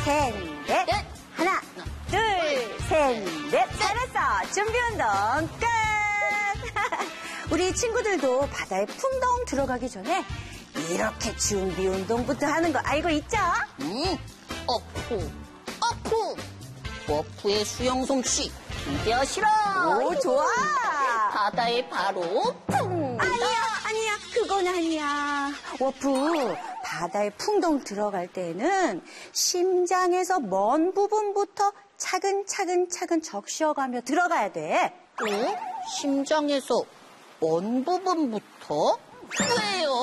셋, 넷. 하나, 둘, 셋, 넷. 잘했어. 준비 운동 끝. 우리 친구들도 바다에 풍덩 들어가기 전에 이렇게 준비 운동부터 하는 거 알고 있죠? 어프. 워프의 수영 솜씨 기대하시라. 오, 좋아. 바다에 바로 쿵. 아니야. 그건 아니야. 워프, 바다에 풍덩 들어갈 때는 심장에서 먼 부분부터 차근차근 적셔가며 들어가야 돼. 심장에서 먼 부분부터? 왜요?